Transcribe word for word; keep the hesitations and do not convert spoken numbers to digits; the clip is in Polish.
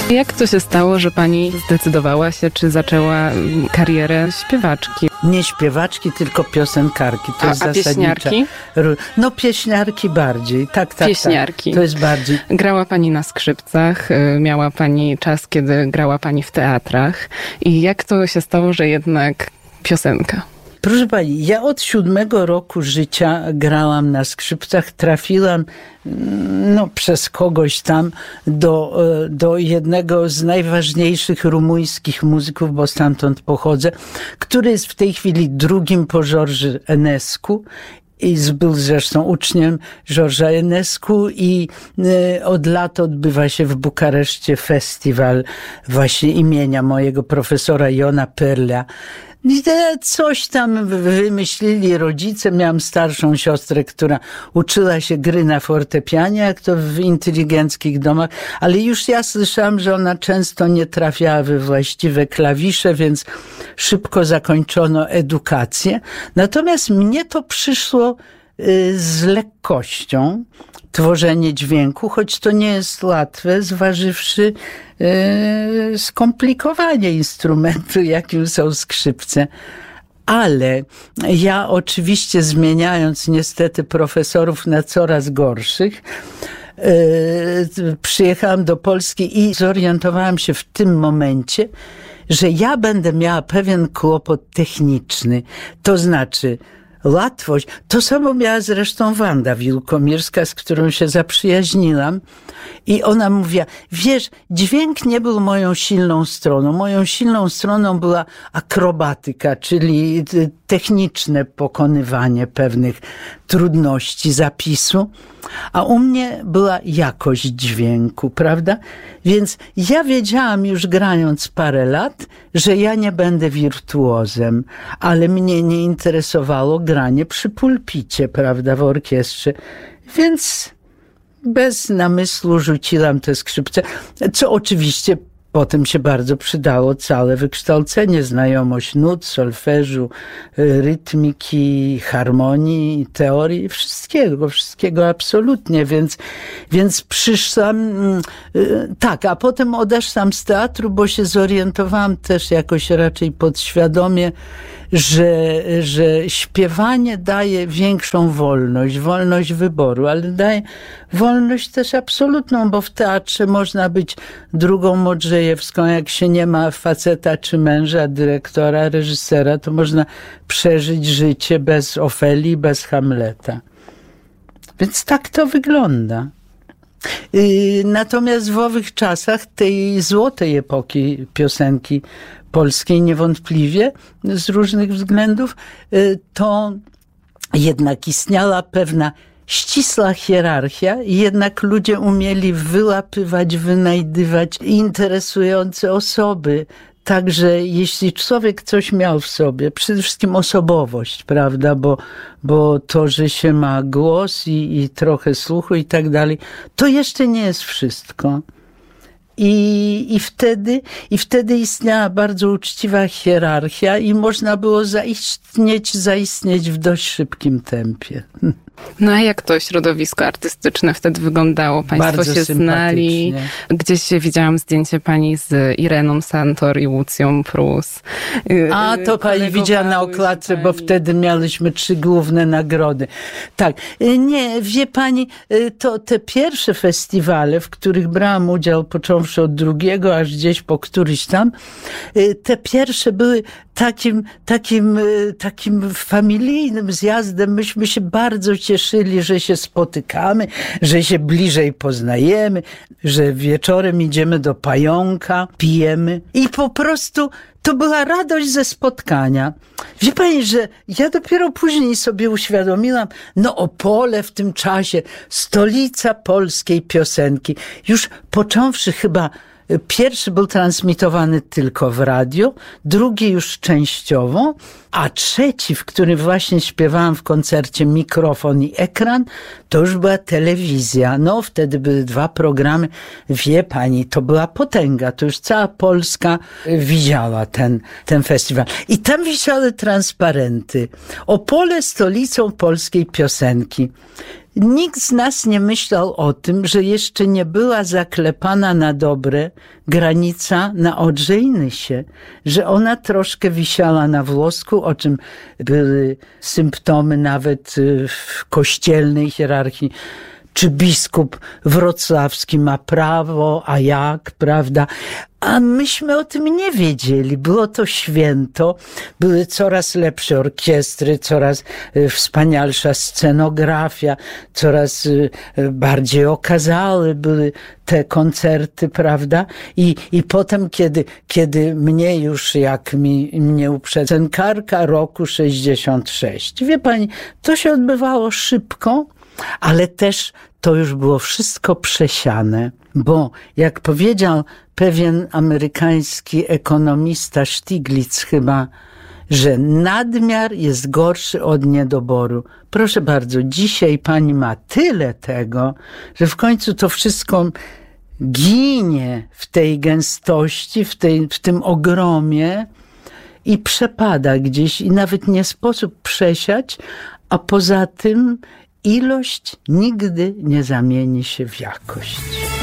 Jak to się stało, że pani zdecydowała się, czy zaczęła karierę śpiewaczki? Nie śpiewaczki, tylko piosenkarki. To a, jest a pieśniarki? No pieśniarki bardziej, tak, tak, Pieśniarki. Tak. To jest bardziej. Grała pani na skrzypcach, miała pani czas, kiedy grała pani w teatrach. I jak to się stało, że jednak piosenka? Proszę pani, ja od siódmego roku życia grałam na skrzypcach, trafiłam no, przez kogoś tam do, do jednego z najważniejszych rumuńskich muzyków, bo stamtąd pochodzę, który jest w tej chwili drugim po George Enescu. I był zresztą uczniem George'a Enescu i y, od lat odbywa się w Bukareszcie festiwal właśnie imienia mojego profesora Iona Perla. I coś tam wymyślili rodzice. Miałam starszą siostrę, która uczyła się gry na fortepianie, jak to w inteligenckich domach, ale już ja słyszałam, że ona często nie trafiała we właściwe klawisze, więc szybko zakończono edukację. Natomiast mnie to przyszło z lekkością, tworzenie dźwięku, choć to nie jest łatwe, zważywszy yy, skomplikowanie instrumentu, jakim są skrzypce. Ale ja oczywiście, zmieniając niestety profesorów na coraz gorszych, yy, przyjechałam do Polski i zorientowałam się w tym momencie, że ja będę miała pewien kłopot techniczny. To znaczy łatwość. To samo miała zresztą Wanda Wielkomirska, z którą się zaprzyjaźniłam. I ona mówiła, wiesz, dźwięk nie był moją silną stroną. Moją silną stroną była akrobatyka, czyli techniczne pokonywanie pewnych trudności zapisu. A u mnie była jakość dźwięku, prawda? Więc ja wiedziałam już grając parę lat, że ja nie będę wirtuozem, ale mnie nie interesowało granie przy pulpicie, prawda, w orkiestrze. Więc bez namysłu rzuciłam te skrzypce, co oczywiście potem się bardzo przydało całe wykształcenie, znajomość nut, solfeżu, rytmiki, harmonii, teorii, wszystkiego, wszystkiego absolutnie, więc, więc przyszłam, tak, a potem odeszłam z teatru, bo się zorientowałam też jakoś raczej podświadomie, że, że śpiewanie daje większą wolność, wolność wyboru, ale daje wolność też absolutną, bo w teatrze można być drugą Modrzejewską, jak się nie ma faceta czy męża, dyrektora, reżysera, to można przeżyć życie bez Ofelii, bez Hamleta. Więc tak to wygląda. Natomiast w owych czasach tej złotej epoki piosenki polskiej niewątpliwie z różnych względów, to jednak istniała pewna ścisła hierarchia i jednak ludzie umieli wyłapywać, wynajdywać interesujące osoby. Także jeśli człowiek coś miał w sobie, przede wszystkim osobowość, prawda, bo, bo to, że się ma głos i, i trochę słuchu i tak dalej, to jeszcze nie jest wszystko. I, i, wtedy, I wtedy istniała bardzo uczciwa hierarchia i można było zaistnieć, zaistnieć w dość szybkim tempie. No a jak to środowisko artystyczne wtedy wyglądało? Państwo bardzo się znali. Gdzieś widziałam zdjęcie pani z Ireną Santor i Łucją Prus. A, to pani widziała na okładce, pani... bo wtedy mieliśmy trzy główne nagrody. Tak. Nie, wie pani, to te pierwsze festiwale, w których brałam udział, począwszy od drugiego, aż gdzieś po któryś tam, te pierwsze były takim, takim, takim familijnym zjazdem. Myśmy się bardzo cieszyli, że się spotykamy, że się bliżej poznajemy, że wieczorem idziemy do Pająka, pijemy i po prostu to była radość ze spotkania. Wie pani, że ja dopiero później sobie uświadomiłam, no Opole w tym czasie, stolica polskiej piosenki, już począwszy chyba. Pierwszy był transmitowany tylko w radio, drugi już częściowo, a trzeci, w którym właśnie śpiewałam w koncercie Mikrofon i ekran, to już była telewizja. No, wtedy były dwa programy. Wie pani, to była potęga. To już cała Polska widziała ten, ten festiwal. I tam wisiały transparenty. Opole stolicą polskiej piosenki. nikt z nas nie myślał o tym, że jeszcze nie była zaklepana na dobre granica na Odrze i Nysie, że ona troszkę wisiała na włosku, o czym były symptomy nawet w kościelnej hierarchii. Czy biskup wrocławski ma prawo, a jak, prawda? A myśmy o tym nie wiedzieli. Było to święto, były coraz lepsze orkiestry, coraz wspanialsza scenografia, coraz bardziej okazałe były te koncerty, prawda? I, i potem, kiedy, kiedy mnie już, jak mi, mnie uprzedza, piosenkarka roku sześćdziesiąt sześć. Wie pani, to się odbywało szybko, ale też to już było wszystko przesiane, bo jak powiedział pewien amerykański ekonomista Stiglitz chyba, że nadmiar jest gorszy od niedoboru. Proszę bardzo, dzisiaj pani ma tyle tego, że w końcu to wszystko ginie w tej gęstości, w, tej, w tym ogromie i przepada gdzieś i nawet nie sposób przesiać, a poza tym ilość nigdy nie zamieni się w jakość.